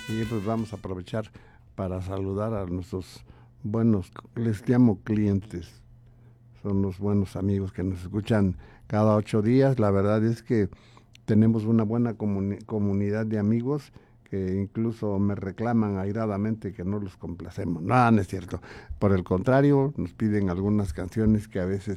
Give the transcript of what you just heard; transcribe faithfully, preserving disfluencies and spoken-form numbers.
Y pues vamos a aprovechar para saludar a nuestros buenos, les llamo clientes, son los buenos amigos que nos escuchan cada ocho días. La verdad es que tenemos una buena comuni- comunidad de amigos que incluso me reclaman airadamente que no los complacemos. No, no es cierto. Por el contrario, nos piden algunas canciones que a veces